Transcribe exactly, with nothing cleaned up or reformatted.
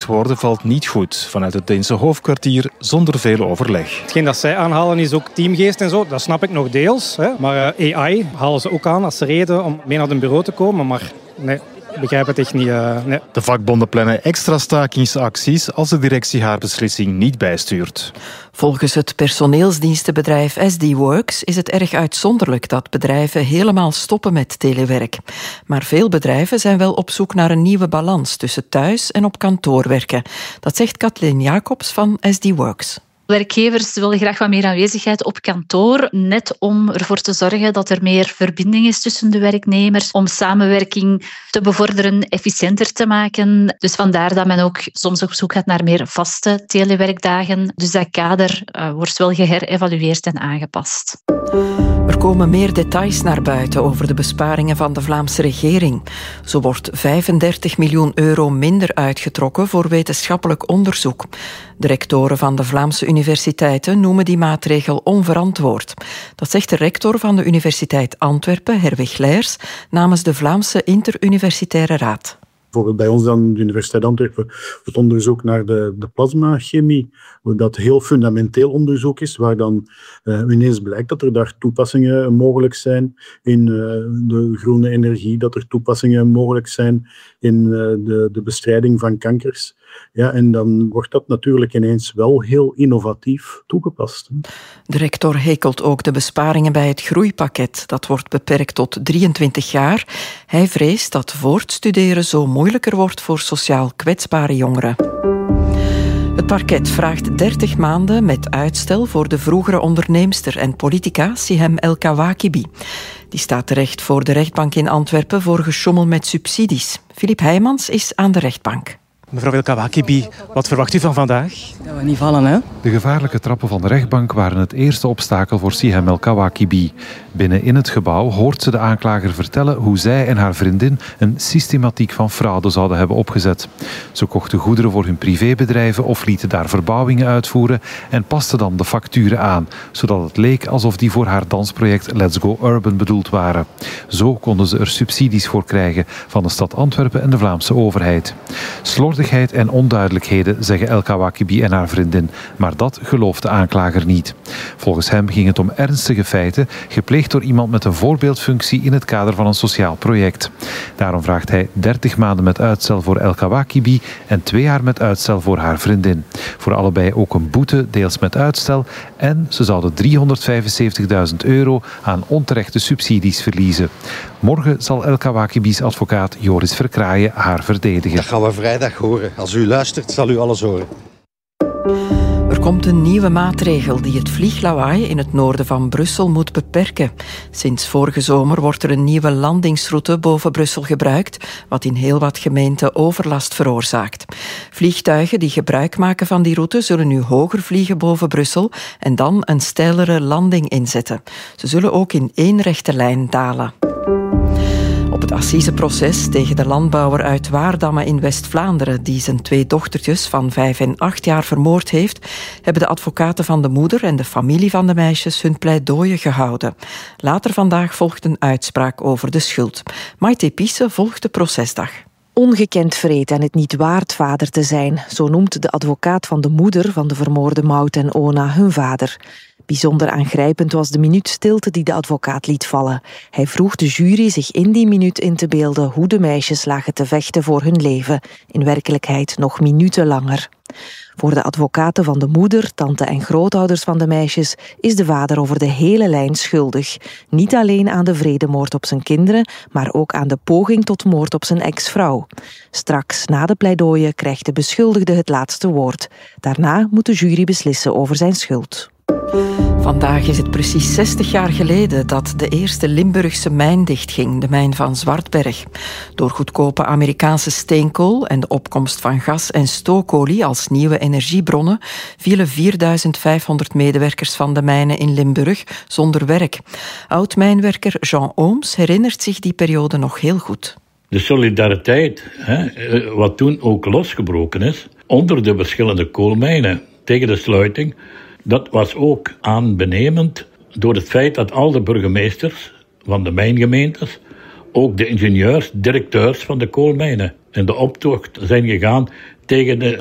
worden valt niet goed vanuit het Deense hoofdkwartier zonder veel overleg. Hetgeen dat zij aanhalen is ook teamgeest en zo. Dat snap ik nog deels. Hè. Maar uh, A I halen ze ook aan als reden om mee naar een bureau te komen. Maar nee, ik begrijp het echt niet. Uh, nee. De vakbonden plannen extra stakingsacties als de directie haar beslissing niet bijstuurt. Volgens het personeelsdienstenbedrijf S D Works is het erg uitzonderlijk dat bedrijven helemaal stoppen met telewerk. Maar veel bedrijven zijn wel op zoek naar een nieuwe balans tussen thuis en op kantoor werken. Dat zegt Kathleen Jacobs van S D Works. Werkgevers willen graag wat meer aanwezigheid op kantoor, net om ervoor te zorgen dat er meer verbinding is tussen de werknemers, om samenwerking te bevorderen, efficiënter te maken. Dus vandaar dat men ook soms op zoek gaat naar meer vaste telewerkdagen. Dus dat kader uh, wordt wel geherevalueerd en aangepast. Er komen meer details naar buiten over de besparingen van de Vlaamse regering. Zo wordt vijfendertig miljoen euro minder uitgetrokken voor wetenschappelijk onderzoek. De rectoren van de Vlaamse universiteiten noemen die maatregel onverantwoord. Dat zegt de rector van de Universiteit Antwerpen, Herwig Leijers, namens de Vlaamse Interuniversitaire Raad. Bijvoorbeeld bij ons aan de Universiteit Antwerpen het onderzoek naar de, de plasmachemie, dat heel fundamenteel onderzoek is, waar dan uh, ineens blijkt dat er daar toepassingen mogelijk zijn in uh, de groene energie, dat er toepassingen mogelijk zijn in uh, de, de bestrijding van kankers. Ja, en dan wordt dat natuurlijk ineens wel heel innovatief toegepast. De rector hekelt ook de besparingen bij het groeipakket. Dat wordt beperkt tot drieëntwintig jaar. Hij vreest dat voortstuderen zo moeilijker wordt voor sociaal kwetsbare jongeren. Het parket vraagt dertig maanden met uitstel voor de vroegere onderneemster en politica Sihem El Kawakibi. Die staat terecht voor de rechtbank in Antwerpen voor gesjoemel met subsidies. Filip Heijmans is aan de rechtbank. Mevrouw El Kawakibi, wat verwacht u van vandaag? Dat we niet vallen, hè? De gevaarlijke trappen van de rechtbank waren het eerste obstakel voor Sihem El Kawakibi. Binnen in het gebouw hoort ze de aanklager vertellen hoe zij en haar vriendin een systematiek van fraude zouden hebben opgezet. Ze kochten goederen voor hun privébedrijven of lieten daar verbouwingen uitvoeren en pasten dan de facturen aan, zodat het leek alsof die voor haar dansproject Let's Go Urban bedoeld waren. Zo konden ze er subsidies voor krijgen van de stad Antwerpen en de Vlaamse overheid. Slordigheid en onduidelijkheden, zeggen El Kawakibi en haar vriendin, maar dat gelooft de aanklager niet. Volgens hem ging het om ernstige feiten, gepleegd door iemand met een voorbeeldfunctie in het kader van een sociaal project. Daarom vraagt hij dertig maanden met uitstel voor El Kawakibi en twee jaar met uitstel voor haar vriendin. Voor allebei ook een boete, deels met uitstel, en ze zouden driehonderdvijfenzeventigduizend euro aan onterechte subsidies verliezen. Morgen zal El Kawakibi's advocaat Joris Verkraaien haar verdedigen. Dat gaan we vrijdag horen. Als u luistert, zal u alles horen. Er komt een nieuwe maatregel die het vlieglawaai in het noorden van Brussel moet beperken. Sinds vorige zomer wordt er een nieuwe landingsroute boven Brussel gebruikt, wat in heel wat gemeenten overlast veroorzaakt. Vliegtuigen die gebruik maken van die route zullen nu hoger vliegen boven Brussel en dan een steilere landing inzetten. Ze zullen ook in één rechte lijn dalen. Op het assiseproces tegen de landbouwer uit Waardamme in West-Vlaanderen, die zijn twee dochtertjes van vijf en acht jaar vermoord heeft, hebben de advocaten van de moeder en de familie van de meisjes hun pleidooien gehouden. Later vandaag volgt een uitspraak over de schuld. Maite Piesse volgt de procesdag. Ongekend wreed en het niet waard vader te zijn, zo noemt de advocaat van de moeder van de vermoorde Maud en Ona hun vader. Bijzonder aangrijpend was de minuut stilte die de advocaat liet vallen. Hij vroeg de jury zich in die minuut in te beelden hoe de meisjes lagen te vechten voor hun leven, in werkelijkheid nog minuten langer. Voor de advocaten van de moeder, tante en grootouders van de meisjes is de vader over de hele lijn schuldig. Niet alleen aan de vredemoord op zijn kinderen, maar ook aan de poging tot moord op zijn ex-vrouw. Straks, na de pleidooien, krijgt de beschuldigde het laatste woord. Daarna moet de jury beslissen over zijn schuld. Vandaag is het precies zestig jaar geleden dat de eerste Limburgse mijn dichtging, de mijn van Zwartberg. Door goedkope Amerikaanse steenkool en de opkomst van gas en stookolie als nieuwe energiebronnen vielen vierduizend vijfhonderd medewerkers van de mijnen in Limburg zonder werk. Oud-mijnwerker Jean Ooms herinnert zich die periode nog heel goed. De solidariteit, hè, wat toen ook losgebroken is, onder de verschillende koolmijnen tegen de sluiting, dat was ook aanbenemend door het feit dat al de burgemeesters van de mijngemeentes, ook de ingenieurs, directeurs van de koolmijnen, in de optocht zijn gegaan tegen de